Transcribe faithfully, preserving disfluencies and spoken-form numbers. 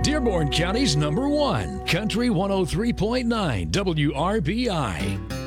Dearborn County's number one, Country one oh three point nine W R B I.